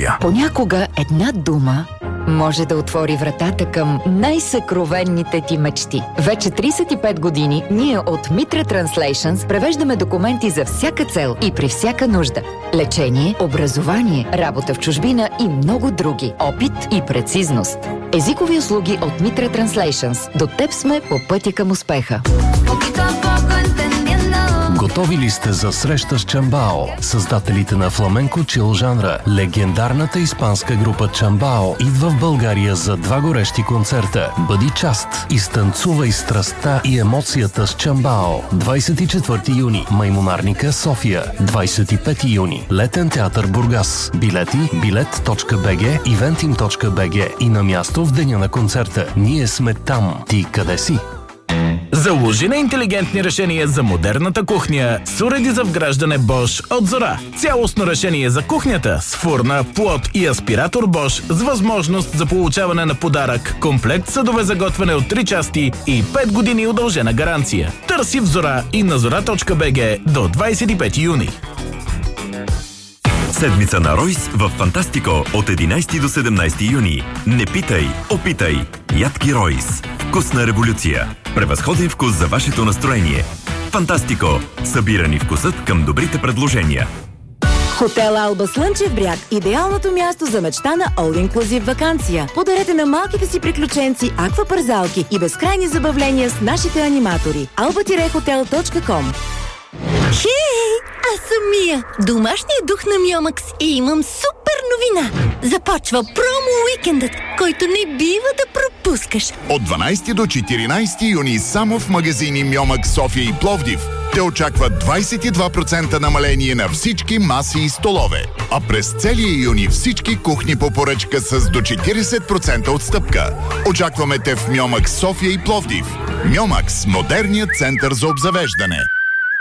София. Понякога една дума може да отвори вратата към най-съкровенните ти мечти. Вече 35 години ние от Mitra Translations превеждаме документи за всяка цел и при всяка нужда. Лечение, образование, работа в чужбина и много други. Опит и прецизност. Езикови услуги от Mitra Translations. До теб сме по пътя към успеха. Готови ли сте за среща с Чамбао? Създателите на фламенко чил жанра, легендарната испанска група Чамбао идва в България за 2 горещи концерта. Бъди част, изтанцувай страстта и емоцията с Чамбао. 24 юни, Маймунарника, София. 25 юни, Летен театър Бургас. Билети bilet.bg, eventim.bg и на място в деня на концерта. Ние сме там. Ти къде си? Заложи на интелигентни решения за модерната кухня с уреди за вграждане Bosch от Зора. Цялостно решение за кухнята с фурна, плот и аспиратор Bosch с възможност за получаване на подарък, комплект съдове за готвене от 3 части и 5 години удължена гаранция. Търси в Зора и на zora.bg до 25 юни. Седмица на Ройс в Фантастико от 11 до 17 юни. Не питай, опитай. Ядки Ройс. Вкусна революция. Превъзходен вкус за вашето настроение. Фантастико. Събирани вкусът към добрите предложения. Хотел Алба Слънчев бряг – идеалното място за мечтана all-inclusive ваканция. Подарете на малките си приключенци аквапарзалки и безкрайни забавления с нашите аниматори. alba-hotel.com. Хей! Аз съм Мия, домашният дух на Мьомакс и имам супер новина. Започва промо-уикендът, който не бива да пропускаш. От 12 до 14 юни само в магазини Мьомакс, София и Пловдив те очакват 22% намаление на всички маси и столове. А през целия юни всички кухни по поръчка с до 40% отстъпка. Очакваме те в Мьомакс, София и Пловдив. Мьомакс – модерният център за обзавеждане.